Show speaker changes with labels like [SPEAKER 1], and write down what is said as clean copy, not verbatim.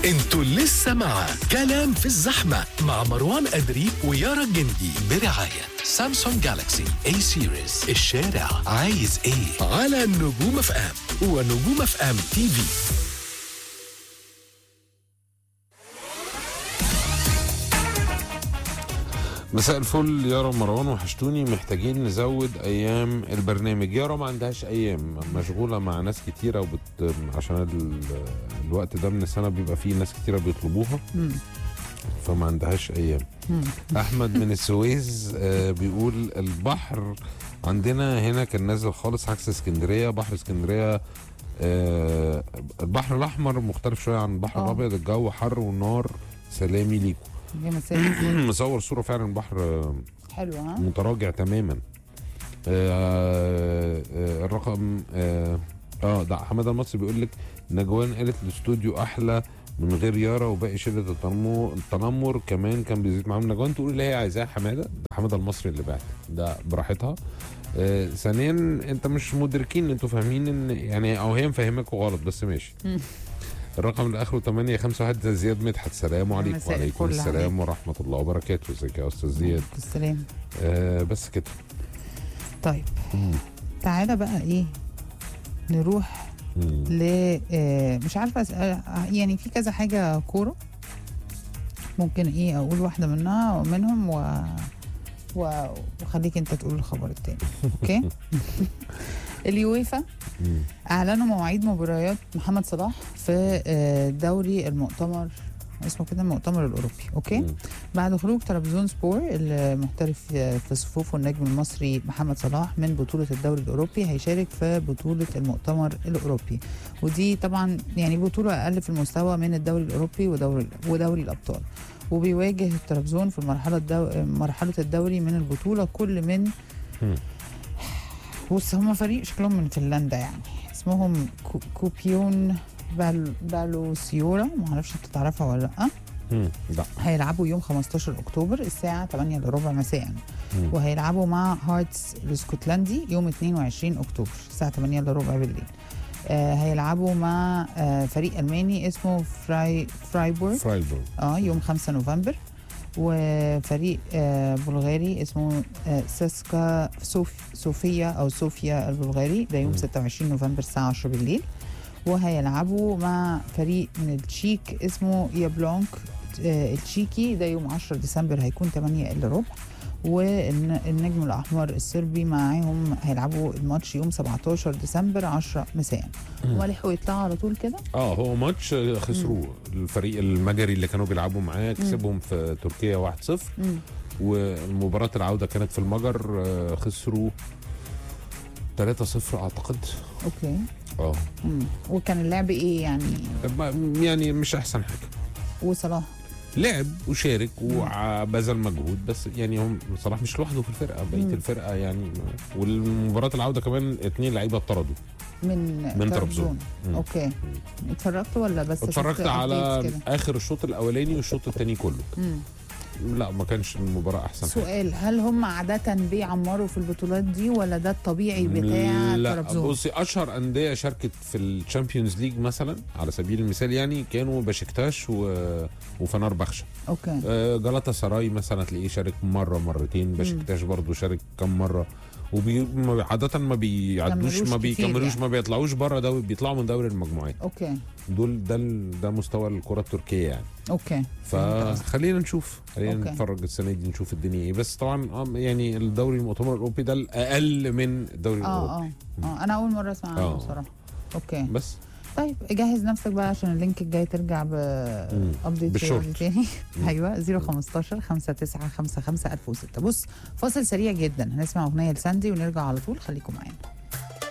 [SPEAKER 1] انتوا لسه مع كلام في الزحمة مع مروان أدري ويارا الجندي برعاية سامسونج جالاكسي اي سيريز. الشارع عايز ايه على نجوم اف ام ونجوم اف ام تي في.
[SPEAKER 2] مساء الفل يارا مروان، وحشتوني. محتاجين نزود ايام البرنامج. يارا ما عندهاش ايام، مشغوله مع ناس كتيره عشان الوقت ده من السنه بيبقى فيه ناس كتيره بيطلبوها، فما عندهاش ايام. احمد من السويس بيقول البحر عندنا هنا كان نازل خالص عكس اسكندريه. بحر اسكندريه البحر الاحمر مختلف شويه عن البحر الابيض. الجو حر والنار. سلامي ليكم. مصور صوره فعلا البحر
[SPEAKER 3] حلو
[SPEAKER 2] متراجع تماما. الرقم ده حماده المصري بيقول لك نجوان قالت الاستوديو احلى من غير يارا وباقي شله التنمر كمان كان بيزيد معاهم. نجوان تقول اللي هي عايزاه. حماده المصري اللي بعت ده براحتها. ثانيا انت مش مدركين، انتوا فاهمين ان يعني او هي مفهمكوا غلط بس ماشي. الرقم اللي اخره 851 زياد مدحت. سلام عليكم. وعليكم السلام ورحمه الله وبركاته. ازيك يا استاذ زياد؟
[SPEAKER 3] السلام.
[SPEAKER 2] بس كده.
[SPEAKER 3] طيب تعالى بقى ايه نروح ل مش عارفه يعني في كذا حاجه كوره ممكن ايه اقول واحده منهم وخليك انت تقول الخبر التاني. اوكي. اليويفا اعلنوا مواعيد مباريات محمد صلاح في دوري المؤتمر، اسمه كده المؤتمر الاوروبي. اوكي. بعد خروج ترابزون سبور المحترف في صفوفه النجم المصري محمد صلاح من بطوله الدوري الاوروبي، هيشارك في بطوله المؤتمر الاوروبي، ودي طبعا يعني بطوله اقل في المستوى من الدوري الاوروبي ودوري الابطال. وبيواجه ترابزون في مرحله الدوري من البطوله كل من بص هم فريق شكلهم من فنلندا، يعني اسمهم كوبيون بالوسيورا، ما اعرفش انت تعرفها ولا لا.
[SPEAKER 2] لا.
[SPEAKER 3] هيلعبوا يوم 15 اكتوبر الساعه 8:15 مساء، وهيلعبوا مع هارتس الاسكتلندي يوم 22 اكتوبر الساعه 8:15 بالليل. هيلعبوا مع فريق الماني اسمه فرايبورغ يوم 5 نوفمبر، وفريق بلغاري اسمه ساسكا صوفيا البلغاري ده يوم 26 نوفمبر الساعة 10 بالليل. وهيلعبوا مع فريق من التشيك اسمه يابلونك التشيكي ده يوم 10 ديسمبر هيكون 8:15. والنجم الأحمر الصربي معاهم هيلعبوا الماتش يوم 17 ديسمبر 10 مساء. ولحقوا يطلعوا على طول كده.
[SPEAKER 2] هو ماتش خسروه. الفريق المجري اللي كانوا بيلعبوا معاه كسبهم في تركيا 1-0، والمباراة العودة كانت في المجر خسروا 3-0 اعتقد.
[SPEAKER 3] اوكي. وكان اللعب ايه
[SPEAKER 2] يعني مش احسن حاجة.
[SPEAKER 3] وصلاح
[SPEAKER 2] لعب وشارك وبذل مجهود، بس يعني هم صلاح مش لوحده في الفرقه، بقيه الفرقه يعني. والمباراه العوده كمان 2 لعيبه اتطردوا من ترابزون.
[SPEAKER 3] اوكي. اتفرجت ولا بس
[SPEAKER 2] اتفرجت على اخر الشوط الاولاني والشوط الثاني كله. لا ما كانش المباراه احسن
[SPEAKER 3] سؤال حاجة. هل هم عاده بيعمروا في البطولات دي ولا ده الطبيعي بتاع ترابزون؟
[SPEAKER 2] لا بصي، اشهر انديه شاركت في الشامبيونز ليج مثلا على سبيل المثال يعني كانوا بشكتاش وفنار بخشة.
[SPEAKER 3] اوكي.
[SPEAKER 2] جلاتا سراي مثلا تلاقيه شارك مره مرتين. بشكتاش برضو شارك كم مره. عادة ما بيعدوش، ما بيكملوش يعني. ما بيطلعوش بره بيطلعوا من دوري المجموعات.
[SPEAKER 3] اوكي.
[SPEAKER 2] دول ده مستوى الكرة التركية يعني.
[SPEAKER 3] اوكي.
[SPEAKER 2] فخلينا نشوف، خلينا نتفرج السنة دي نشوف الدنيا ايه. بس طبعا يعني الدوري المؤتمر الاوروبي ده الاقل من الدوري الاوروبي.
[SPEAKER 3] انا اول مرة اسمع عنه بصراحة. اوكي.
[SPEAKER 2] بس
[SPEAKER 3] طيب جهز نفسك بقى عشان اللينك الجاي ترجع بابديت تاني. ايوه 015 5955 1006. بص فاصل سريع جدا، هنسمع اغنيه لساندي ونرجع على طول. خليكم معانا.